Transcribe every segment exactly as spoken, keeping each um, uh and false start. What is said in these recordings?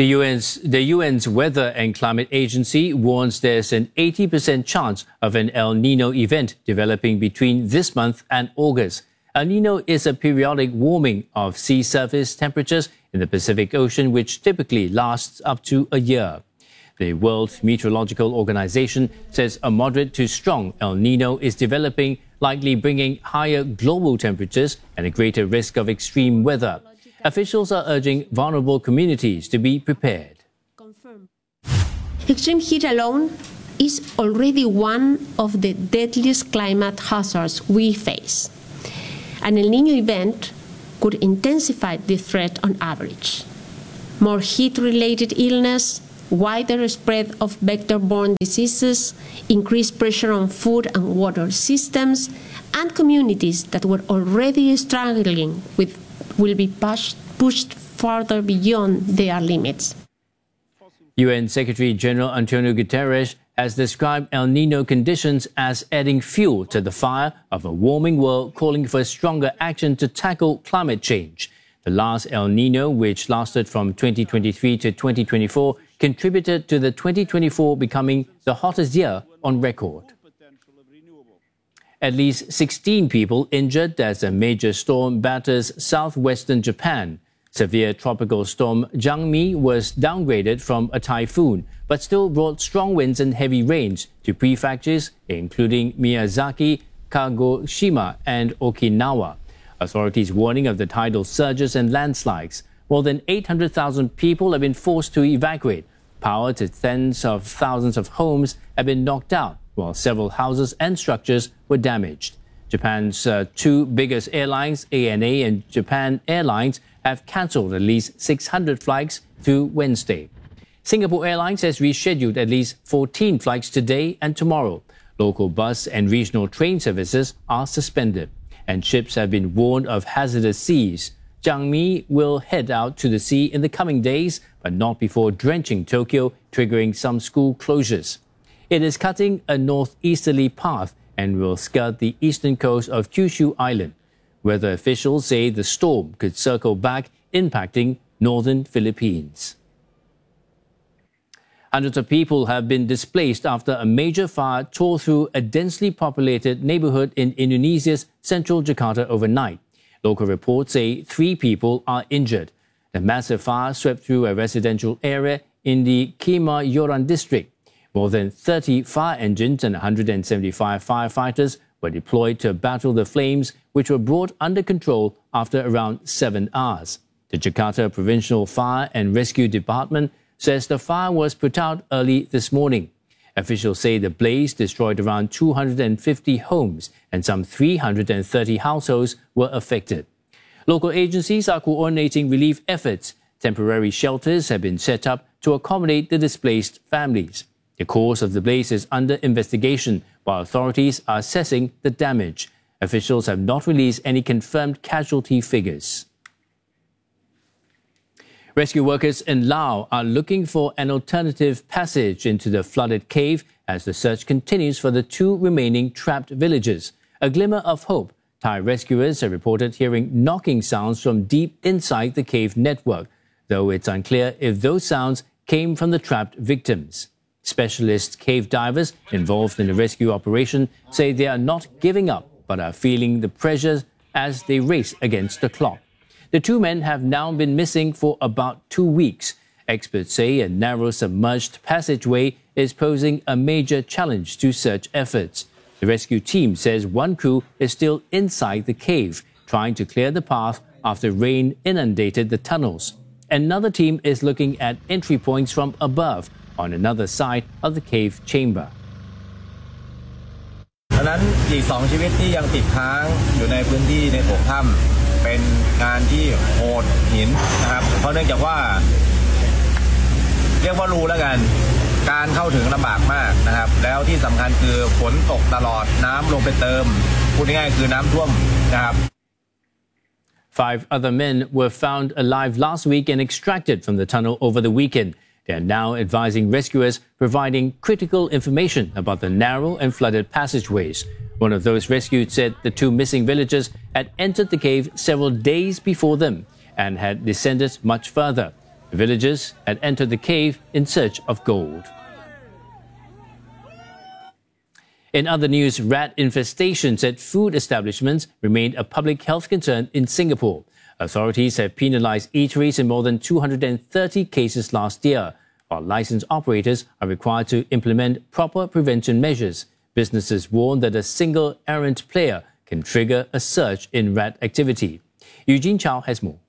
The U N's, the U N's Weather and Climate Agency warns there's an eighty percent chance of an El Nino event developing between this month and August. El Nino is a periodic warming of sea surface temperatures in the Pacific Ocean, which typically lasts up to a year. The World Meteorological Organization says a moderate to strong El Nino is developing, likely bringing higher global temperatures and a greater risk of extreme weather. Officials are urging vulnerable communities to be prepared. Confirm. Extreme heat alone is already one of the deadliest climate hazards we face. An El Niño event could intensify the threat on average. More heat-related illness, wider spread of vector-borne diseases, increased pressure on food and water systems, and communities that were already struggling with will be pushed, pushed further beyond their limits. U N Secretary-General Antonio Guterres has described El Nino conditions as adding fuel to the fire of a warming world, calling for stronger action to tackle climate change. The last El Nino, which lasted from twenty twenty-three to twenty twenty-four, contributed to the twenty twenty-four becoming the hottest year on record. At least sixteen people injured as a major storm batters southwestern Japan. Severe tropical storm Jangmi was downgraded from a typhoon, but still brought strong winds and heavy rains to prefectures including Miyazaki, Kagoshima, and Okinawa. Authorities warning of the tidal surges and landslides. More than eight hundred thousand people have been forced to evacuate. Power to tens of thousands of homes have been knocked out, while several houses and structures were damaged. Japan's uh, two biggest airlines, A N A and Japan Airlines, have cancelled at least six hundred flights through Wednesday. Singapore Airlines has rescheduled at least fourteen flights today and tomorrow. Local bus and regional train services are suspended, and ships have been warned of hazardous seas. Jangmi will head out to the sea in the coming days, but not before drenching Tokyo, triggering some school closures. It is cutting a northeasterly path and will skirt the eastern coast of Kyushu Island. Weather officials say the storm could circle back, impacting northern Philippines. Hundreds of people have been displaced after a major fire tore through a densely populated neighborhood in Indonesia's central Jakarta overnight. Local reports say three people are injured. The massive fire swept through a residential area in the Kemayoran district. More than thirty fire engines and one hundred seventy-five firefighters were deployed to battle the flames, which were brought under control after around seven hours. The Jakarta Provincial Fire and Rescue Department says the fire was put out early this morning. Officials say the blaze destroyed around two hundred fifty homes and some three hundred thirty households were affected. Local agencies are coordinating relief efforts. Temporary shelters have been set up to accommodate the displaced families. The cause of the blaze is under investigation, while authorities are assessing the damage. Officials have not released any confirmed casualty figures. Rescue workers in Laos are looking for an alternative passage into the flooded cave as the search continues for the two remaining trapped villagers. A glimmer of hope. Thai rescuers have reported hearing knocking sounds from deep inside the cave network, though it's unclear if those sounds came from the trapped victims. Specialist cave divers involved in the rescue operation say they are not giving up but are feeling the pressures as they race against the clock. The two men have now been missing for about two weeks. Experts say a narrow submerged passageway is posing a major challenge to search efforts. The rescue team says one crew is still inside the cave, trying to clear the path after rain inundated the tunnels. Another team is looking at entry points from above on another side of the cave chamber. ดังนั้นอีกสองชีวิตที่ยังติดค้างอยู่ในพื้นที่ในโถงถ้ำเป็นงานที่โหดหินนะครับเพราะเนื่องจากว่าเรียกว่ารูแล้วกันการเข้าถึงลำบากมากนะครับแล้วที่สำคัญคือฝนตกตลอดน้ำลงไปเติมพูดง่ายๆคือน้ำท่วมนะครับ Five other men were found alive last week and extracted from the tunnel over the weekend. They are now advising rescuers, providing critical information about the narrow and flooded passageways. One of those rescued said the two missing villagers had entered the cave several days before them and had descended much further. The villagers had entered the cave in search of gold. In other news, rat infestations at food establishments remained a public health concern in Singapore. Authorities have penalized eateries in more than two hundred thirty cases last year, while licensed operators are required to implement proper prevention measures. Businesses warn that a single errant player can trigger a surge in rat activity. Eugene Chow has more.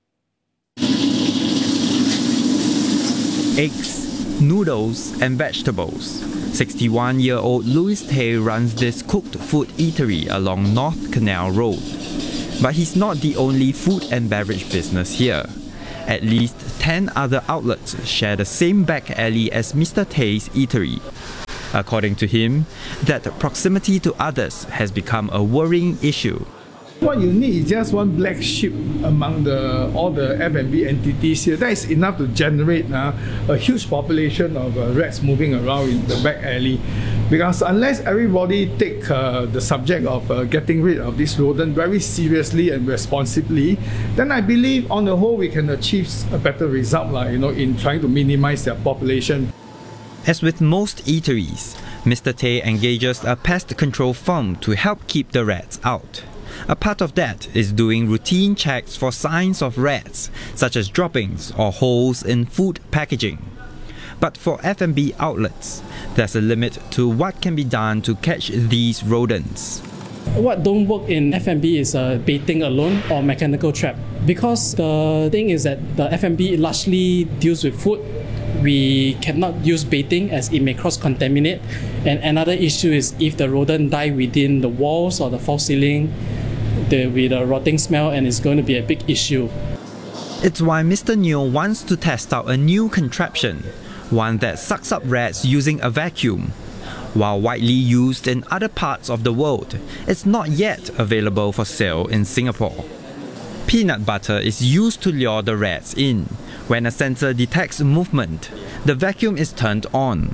Eggs, noodles and vegetables. sixty-one-year-old Louis Tay runs this cooked food eatery along North Canal Road. But he's not the only food and beverage business here. At least ten other outlets share the same back alley as Mister Tay's eatery. According to him, that proximity to others has become a worrying issue. What you need is just one black sheep among the all the F and B entities here. That is enough to generate uh, a huge population of uh, rats moving around in the back alley. Because unless everybody take uh, the subject of uh, getting rid of this rodent very seriously and responsibly, then I believe on the whole we can achieve a better result, like, you know, in trying to minimize their population. As with most eateries, Mister Tay engages a pest control firm to help keep the rats out. A part of that is doing routine checks for signs of rats, such as droppings or holes in food packaging. But for F and B outlets, there's a limit to what can be done to catch these rodents. What don't work in F and B is uh, baiting alone or mechanical trap. Because the thing is that the F and B largely deals with food. We cannot use baiting as it may cross-contaminate. And another issue is if the rodent die within the walls or the false ceiling, there will be the rotting smell and it's going to be a big issue. It's why Mister Neo wants to test out a new contraption, one that sucks up rats using a vacuum. While widely used in other parts of the world, it's not yet available for sale in Singapore. Peanut butter is used to lure the rats in. When a sensor detects movement, the vacuum is turned on,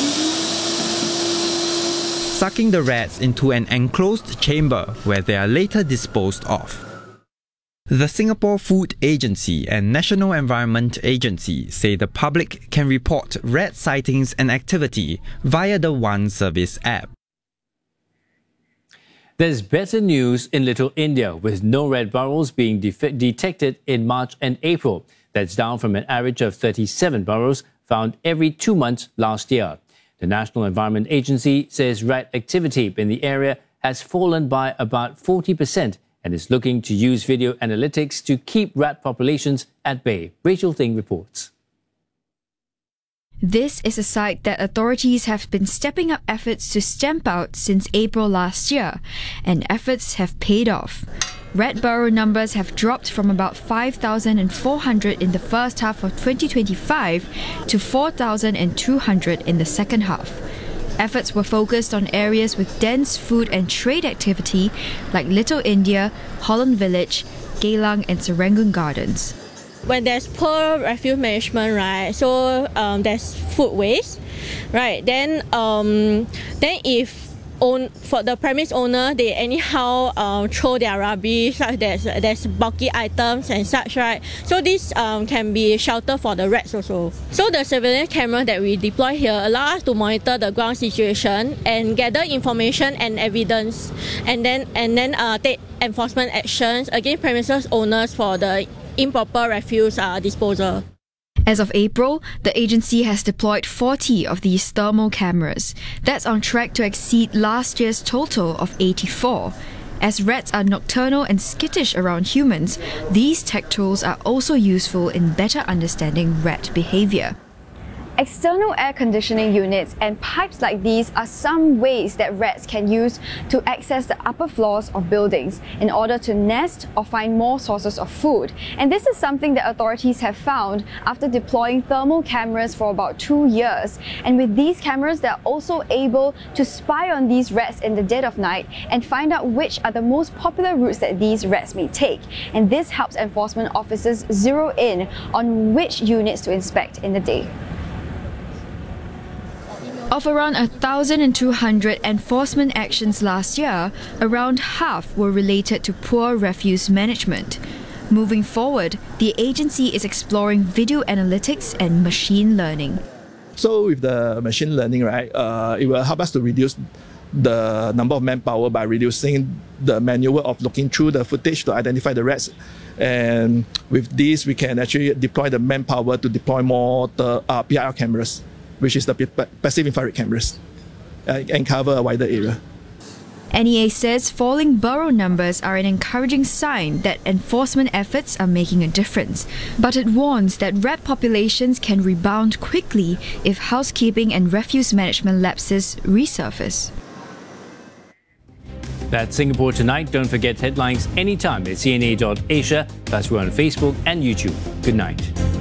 sucking the rats into an enclosed chamber where they are later disposed of. The Singapore Food Agency and National Environment Agency say the public can report rat sightings and activity via the One Service app. There's better news in Little India, with no rat burrows being de detected in March and April. That's down from an average of thirty-seven burrows found every two months last year. The National Environment Agency says rat activity in the area has fallen by about forty percent and is looking to use video analytics to keep rat populations at bay. Rachel Ting reports. This is a site that authorities have been stepping up efforts to stamp out since April last year, and efforts have paid off. Rat burrow numbers have dropped from about five thousand four hundred in the first half of twenty twenty-five to four thousand two hundred in the second half. Efforts were focused on areas with dense food and trade activity like Little India, Holland Village, Geylang and Serangoon Gardens. When there's poor refuse management, right, so um, there's food waste, right, then um, then if own, for the premise owner, they anyhow um, throw their rubbish, such there's, there's bulky items and such, right, so this um, can be shelter for the rats also. So the surveillance camera that we deploy here allow us to monitor the ground situation and gather information and evidence, and then, and then uh, take enforcement actions against premises owners for the improper refuse uh, disposal. As of April, the agency has deployed forty of these thermal cameras. That's on track to exceed last year's total of eighty-four. As rats are nocturnal and skittish around humans, these tech tools are also useful in better understanding rat behavior. External air conditioning units and pipes like these are some ways that rats can use to access the upper floors of buildings in order to nest or find more sources of food. And this is something that authorities have found after deploying thermal cameras for about two years. And with these cameras, they're also able to spy on these rats in the dead of night and find out which are the most popular routes that these rats may take. And this helps enforcement officers zero in on which units to inspect in the day. Of around one thousand two hundred enforcement actions last year, around half were related to poor refuse management. Moving forward, the agency is exploring video analytics and machine learning. So with the machine learning, right, uh, it will help us to reduce the number of manpower by reducing the manual of looking through the footage to identify the rats. And with this, we can actually deploy the manpower to deploy more the uh, P I R cameras, which is the p- passive infrared cameras, uh, and cover a wider area. N E A says falling burrow numbers are an encouraging sign that enforcement efforts are making a difference. But it warns that rat populations can rebound quickly if housekeeping and refuse management lapses resurface. That's Singapore Tonight. Don't forget headlines anytime at C N A dot Asia. Plus, we're on Facebook and YouTube. Good night.